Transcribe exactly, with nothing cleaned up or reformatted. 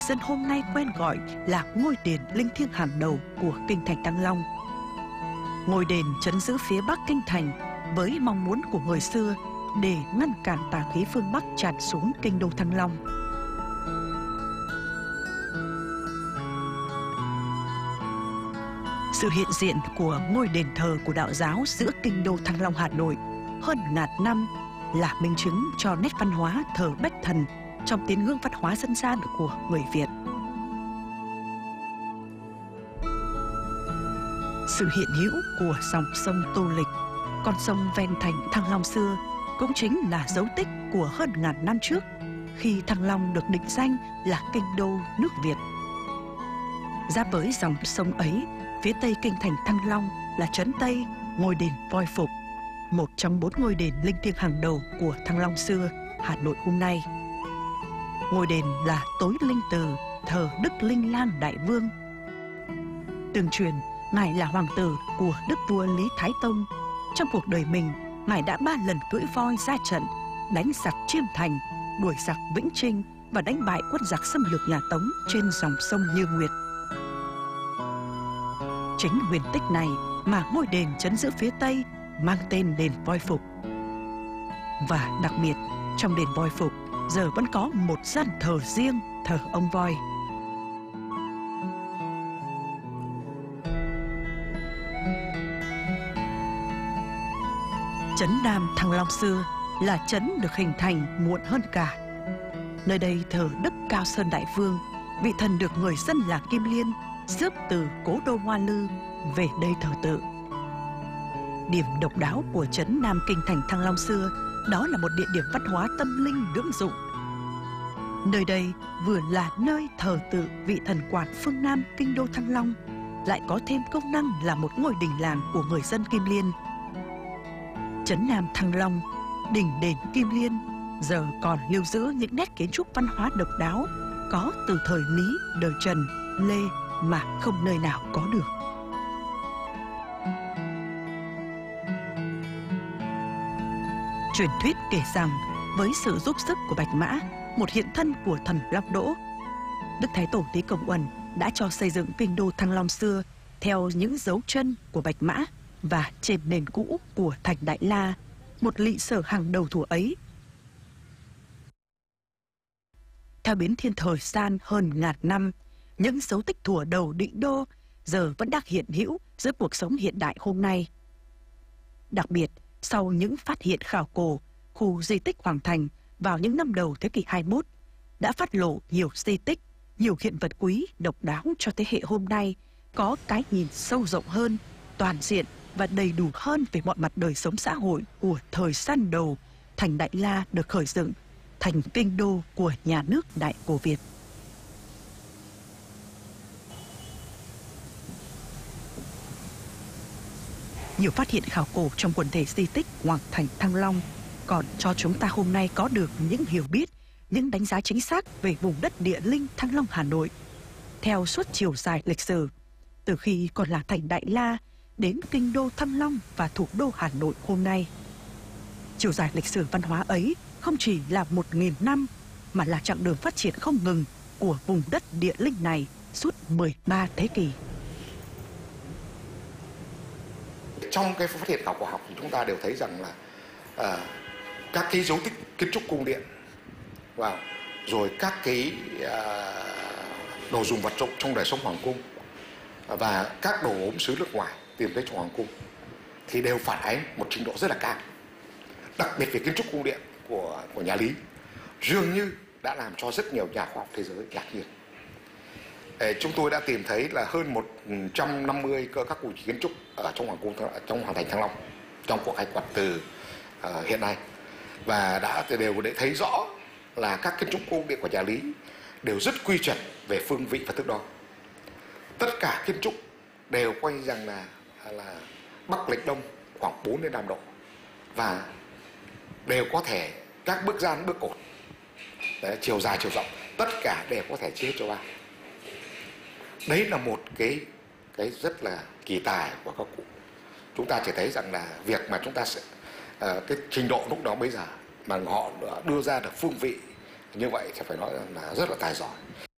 dân hôm nay quen gọi là ngôi đền linh thiêng hàng đầu của kinh thành Thăng Long. Ngôi đền trấn giữ phía bắc kinh thành với mong muốn của người xưa để ngăn cản tà khí phương Bắc tràn xuống kinh đô Thăng Long. Sự hiện diện của ngôi đền thờ của đạo giáo giữa kinh đô Thăng Long Hà Nội hơn ngàn năm là minh chứng cho nét văn hóa thờ Bách Thần trong tín ngưỡng văn hóa dân gian của người Việt. Sự hiện hữu của dòng sông Tô Lịch, con sông ven thành Thăng Long xưa, cũng chính là dấu tích của hơn ngàn năm trước khi Thăng Long được định danh là kinh đô nước Việt. Giáp với dòng sông ấy, phía tây kinh thành Thăng Long là trấn Tây, ngôi đền Voi Phục, một trong bốn ngôi đền linh thiêng hàng đầu của Thăng Long xưa, Hà Nội hôm nay. Ngôi đền là tối linh từ thờ Đức Linh Lang Đại Vương. Tương truyền, Ngài là hoàng tử của Đức vua Lý Thái Tông. Trong cuộc đời mình, Ngài đã ba lần cưỡi voi ra trận, đánh giặc Chiêm Thành, đuổi giặc Vĩnh Trinh và đánh bại quân giặc xâm lược nhà Tống trên dòng sông Như Nguyệt. Chính huyền tích này mà ngôi đền trấn giữ phía Tây mang tên đền Voi Phục. Và đặc biệt, trong đền Voi Phục giờ vẫn có một gian thờ riêng thờ ông voi. Trấn Nam Thăng Long xưa là trấn được hình thành muộn hơn cả. Nơi đây thờ Đức Cao Sơn Đại Vương, vị thần được người dân làng Kim Liên rước từ cố đô Hoa Lư về đây thờ tự. Điểm độc đáo của trấn Nam Kinh thành Thăng Long xưa đó là một địa điểm văn hóa tâm linh lưỡng dụng. Nơi đây vừa là nơi thờ tự vị thần quản phương Nam kinh đô Thăng Long, lại có thêm công năng là một ngôi đình làng của người dân Kim Liên. Trấn Nam Thăng Long, đỉnh đền Kim Liên giờ còn lưu giữ những nét kiến trúc văn hóa độc đáo có từ thời Lý, đời Trần, Lê mà không nơi nào có được. Truyền thuyết kể rằng với sự giúp sức của Bạch Mã, một hiện thân của thần Long Đỗ, Đức Thái Tổ Lý Công Uẩn đã cho xây dựng kinh đô Thăng Long xưa theo những dấu chân của Bạch Mã và trên nền cũ của thành Đại La, một lỵ sở hàng đầu thuở ấy. Theo biến thiên thời gian hơn ngàn năm, những dấu tích thuở đầu định đô giờ vẫn đang hiện hữu giữa cuộc sống hiện đại hôm nay. Đặc biệt, sau những phát hiện khảo cổ, khu di tích Hoàng Thành vào những năm đầu thế kỷ hai mươi mốt đã phát lộ nhiều di tích, nhiều hiện vật quý độc đáo cho thế hệ hôm nay có cái nhìn sâu rộng hơn, toàn diện và đầy đủ hơn về mọi mặt đời sống xã hội của thời gian đầu thành Đại La được khởi dựng thành kinh đô của nhà nước Đại Cổ Việt. Nhiều phát hiện khảo cổ trong quần thể di tích Hoàng Thành Thăng Long còn cho chúng ta hôm nay có được những hiểu biết, những đánh giá chính xác về vùng đất địa linh Thăng Long Hà Nội theo suốt chiều dài lịch sử, từ khi còn là thành Đại La đến kinh đô Thăng Long và thủ đô Hà Nội hôm nay. Chiều dài lịch sử văn hóa ấy không chỉ là một nghìn năm mà là chặng đường phát triển không ngừng của vùng đất địa linh này suốt mười ba thế kỷ. Trong cái phát hiện khảo cổ học thì chúng ta đều thấy rằng là à, các cái dấu tích kiến trúc cung điện và rồi các cái à, đồ dùng vật dụng trong đời sống hoàng cung và các đồ gốm sứ nước ngoài tìm thấy trong hoàng cung thì đều phản ánh một trình độ rất là cao. Đặc biệt về kiến trúc cung điện của của nhà Lý dường như đã làm cho rất nhiều nhà khoa học thế giới ngạc nhiên. Chúng tôi đã tìm thấy là hơn một trăm năm mươi các cụ kiến trúc ở trong hoàng cung, trong Hoàng Thành Thăng Long trong cuộc khai quật từ uh, hiện nay, và đã đều để thấy rõ là các kiến trúc cung điện của nhà Lý đều rất quy chuẩn về phương vị và thước đo. Tất cả kiến trúc đều quay rằng là là bắc lệch đông khoảng bốn đến năm độ và đều có thể các bước gian bước cột, đấy, chiều dài chiều rộng tất cả đều có thể chia hết cho ba. Đấy là một cái cái rất là kỳ tài của các cụ. Chúng ta chỉ thấy rằng là việc mà chúng ta sẽ uh, cái trình độ lúc đó bây giờ mà họ đưa ra được phương vị như vậy thì phải nói là rất là tài giỏi.